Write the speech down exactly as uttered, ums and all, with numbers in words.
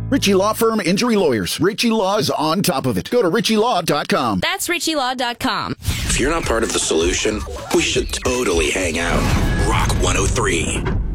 Ritchie Law Firm Injury Lawyers. Ritchie Law is on top of it. Go to ritchie law dot com. That's ritchie law dot com. If you're not part of the solution, we should totally hang out. Rock one oh three.